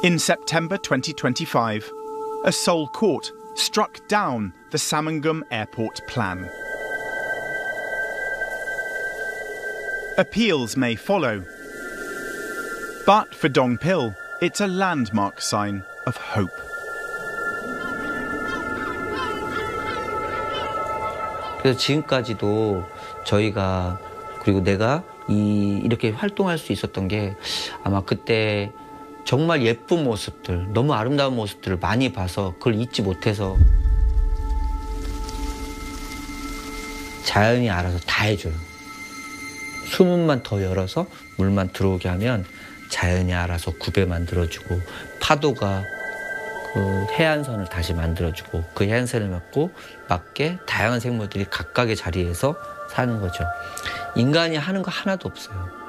In September 2025, a Seoul court struck down the Samangum Airport plan. Appeals may follow, but for Dongpil, it's a landmark sign of hope. 그래서 지금까지도 저희가 그리고 내가 이렇게 활동할 수 있었던 게 아마 그때 정말 예쁜 모습들, 너무 아름다운 모습들을 많이 봐서 그걸 잊지 못해서 자연이 알아서 다 해줘요. 수문만 더 열어서 물만 들어오게 하면 자연이 알아서 굽에 만들어주고 파도가 그 해안선을 다시 만들어주고 그 해안선에 맞게 다양한 생물들이 각각의 자리에서 사는 거죠. 인간이 하는 거 하나도 없어요.